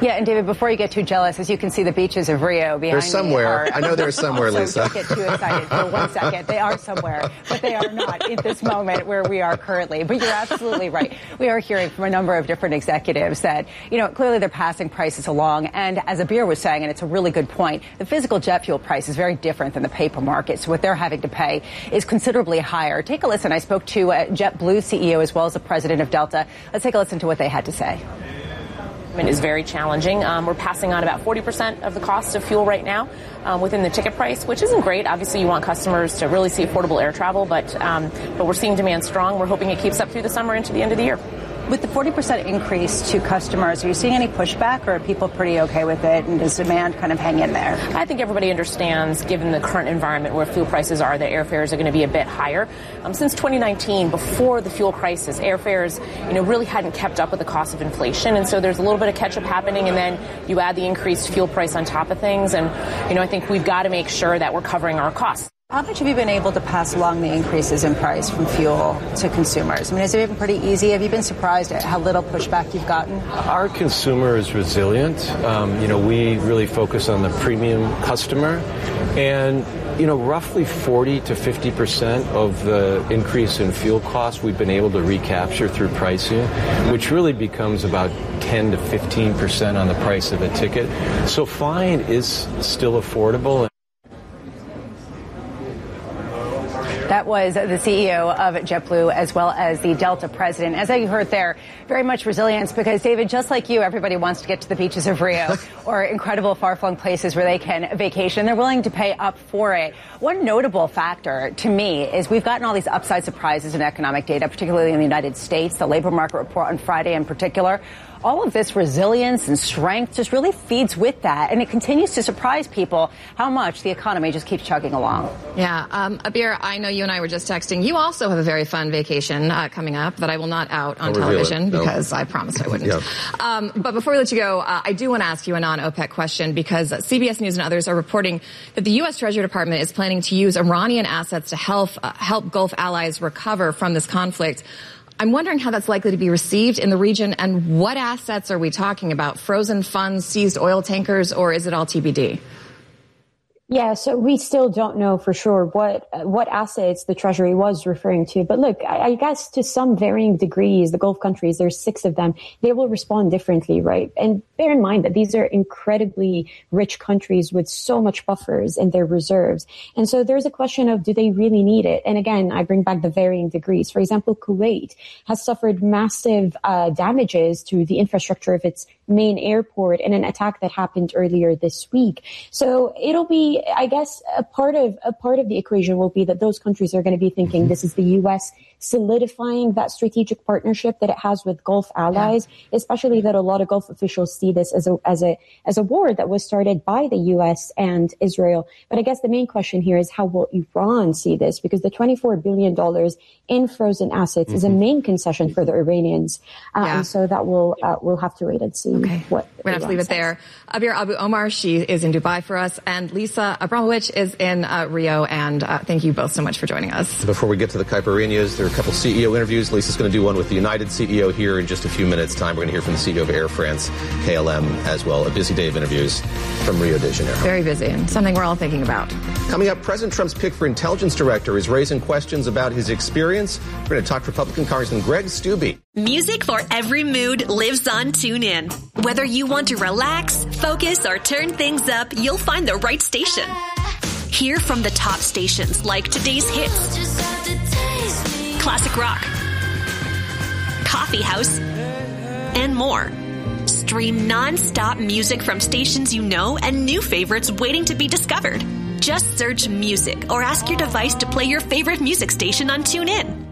Yeah, and David, before you get too jealous, as you can see the beaches of Rio behind There's somewhere. me. I know there's somewhere, Lisa. Don't get too excited for 1 second. They are somewhere, but they are not at this moment where we are currently. But you're absolutely right. We are hearing from a number of different executives that, clearly they're passing prices along. And as Abir was saying, and it's a really good point, the physical jet fuel price is very different than the paper market. So what they're having to pay is considerably higher. Take a listen. I spoke to JetBlue CEO as well as the president of Delta. Let's take a listen to what they had to say. It is very challenging. We're passing on about 40% of the cost of fuel right now within the ticket price, which isn't great. Obviously, you want customers to really see affordable air travel, but we're seeing demand strong. We're hoping it keeps up through the summer into the end of the year. With the 40% increase to customers, are you seeing any pushback, or are people pretty okay with it, and does demand kind of hang in there? I think everybody understands, given the current environment where fuel prices are, that airfares are going to be a bit higher. Since 2019, before the fuel crisis, airfares, really hadn't kept up with the cost of inflation, and so there's a little bit of catch-up happening, and then you add the increased fuel price on top of things, and, I think we've got to make sure that we're covering our costs. How much have you been able to pass along the increases in price from fuel to consumers? Has it been pretty easy? Have you been surprised at how little pushback you've gotten? Our consumer is resilient. We really focus on the premium customer. And, roughly 40 to 50% of the increase in fuel costs we've been able to recapture through pricing, which really becomes about 10 to 15% on the price of a ticket. So flying is still affordable. That was the CEO of JetBlue as well as the Delta president. As you heard there, very much resilience because, David, just like you, everybody wants to get to the beaches of Rio or incredible far-flung places where they can vacation. They're willing to pay up for it. One notable factor to me is we've gotten all these upside surprises in economic data, particularly in the United States, the labor market report on Friday in particular. All of this resilience and strength just really feeds with that, and it continues to surprise people how much the economy just keeps chugging along. Yeah, Abir, I know you and I were just texting. You also have a very fun vacation coming up that I will not out on television because I promised I wouldn't. Yeah. But before we let you go, I do want to ask you a non-OPEC question because CBS News and others are reporting that the U.S. Treasury Department is planning to use Iranian assets to help Gulf allies recover from this conflict. I'm wondering how that's likely to be received in the region, and what assets are we talking about? Frozen funds, seized oil tankers, or is it all TBD? Yeah, so we still don't know for sure what assets the Treasury was referring to. But look, I guess to some varying degrees, the Gulf countries, there's 6 of them, they will respond differently, right? And bear in mind that these are incredibly rich countries with so much buffers in their reserves. And so there's a question of, do they really need it? And again, I bring back the varying degrees. For example, Kuwait has suffered massive damages to the infrastructure of its main airport in an attack that happened earlier this week. So it'll be, I guess, a part of the equation will be that those countries are going to be thinking this is the U.S. solidifying that strategic partnership that it has with Gulf allies, especially that a lot of Gulf officials see this as a war that was started by the U.S. and Israel. But I guess the main question here is, how will Iran see this? Because the $24 billion in frozen assets is a main concession for the Iranians. And so that we'll have to wait and see. Okay. We're going to have to leave it there. Abir Abu Omar, she is in Dubai for us, and Lisa Abramovich is in Rio, and thank you both so much for joining us. Before we get to the Caipirinhas, there are a couple CEO interviews. Lisa's going to do one with the United CEO here in just a few minutes' time. We're going to hear from the CEO of Air France, KLM, as well. A busy day of interviews from Rio de Janeiro. Very busy, and something we're all thinking about. Coming up, President Trump's pick for intelligence director is raising questions about his experience. We're going to talk to Republican Congressman Greg Steube. Music for every mood lives on TuneIn. Whether you want to relax, focus, or turn things up, you'll find the right station. Hear from the top stations like today's hits, classic rock, coffee house, and more. Stream non-stop music from stations you know and new favorites waiting to be discovered. Just search music or ask your device to play your favorite music station on TuneIn.